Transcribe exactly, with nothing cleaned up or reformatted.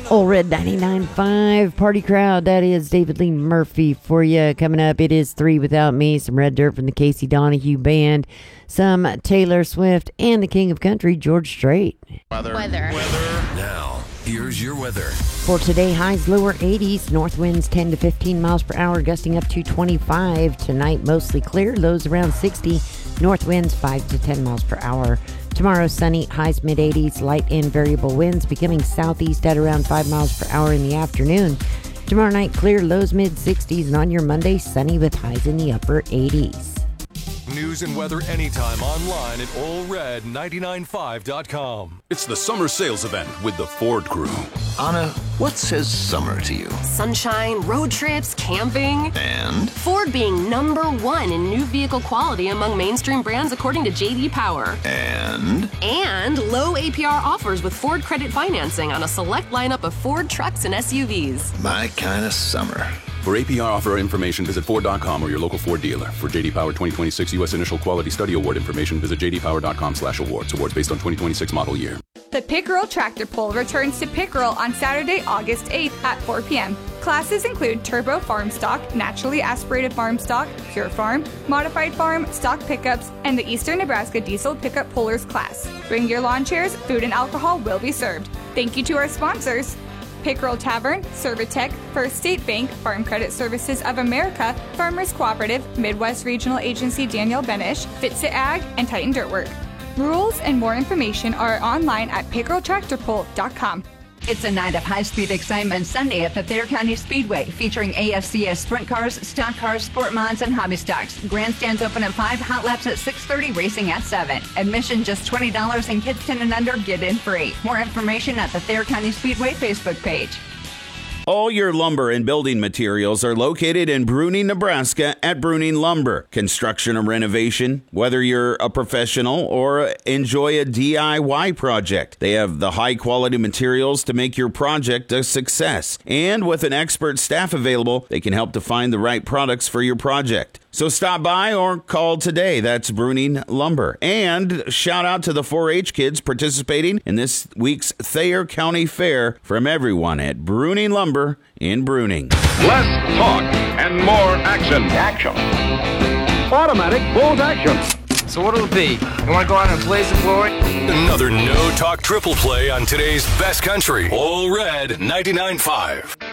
Old Red ninety-nine point five Party Crowd. That is David Lee Murphy for you. Coming up, it is Three Without Me, some Red Dirt from the Casey Donahue Band, some Taylor Swift, and the King of Country, George Strait. Weather. Weather. Weather. Now, here's your weather. For today, highs lower eighties, north winds ten to fifteen miles per hour, gusting up to twenty-five. Tonight, mostly clear, lows around sixty, north winds five to ten miles per hour. Tomorrow, sunny, highs mid-eighties, light and variable winds becoming southeast at around five miles per hour in the afternoon. Tomorrow night, clear, lows mid-sixties, and on your Monday, sunny with highs in the upper eighties. News and weather anytime online at Ole Red ninety-nine point five dot com. It's the summer sales event with the Ford Crew. Anna, what says summer to you? Sunshine, road trips, camping. And? Ford being number one in new vehicle quality among mainstream brands according to J D Power. And? And low A P R offers with Ford credit financing on a select lineup of Ford trucks and S U Vs. My kind of summer. For A P R offer information, visit Ford dot com or your local Ford dealer. For J D Power twenty twenty-six U S Initial Quality Study Award information, visit J D Power dot com slash awards. Awards based on twenty twenty-six model year. The Pickerel Tractor Pull returns to Pickerel on Saturday, August eighth at four p.m. Classes include Turbo Farm Stock, Naturally Aspirated Farm Stock, Pure Farm, Modified Farm, Stock Pickups, and the Eastern Nebraska Diesel Pickup Pullers class. Bring your lawn chairs, food and alcohol will be served. Thank you to our sponsors: Pickerel Tavern, Servitech, First State Bank, Farm Credit Services of America, Farmers Cooperative, Midwest Regional Agency Daniel Benish, Fitsit Ag, and Titan Dirtwork. Rules and more information are online at pickerel tractor pull dot com. It's a night of high-speed excitement Sunday at the Thayer County Speedway, featuring A S C S sprint cars, stock cars, sport mods, and hobby stocks. Grandstands open at five, hot laps at six thirty, racing at seven. Admission just twenty dollars, and kids ten and under get in free. More information at the Thayer County Speedway Facebook page. All your lumber and building materials are located in Bruning, Nebraska at Bruning Lumber. Construction and renovation, whether you're a professional or enjoy a D I Y project, they have the high quality materials to make your project a success. And with an expert staff available, they can help to find the right products for your project. So stop by or call today. That's Bruning Lumber. And shout out to the four H kids participating in this week's Thayer County Fair from everyone at Bruning Lumber in Bruning. Less talk and more action. Action. Automatic bolt action. So what'll it be? You want to go out and blaze the glory? Another no-talk triple play on today's best country. Ole Red ninety-nine point five.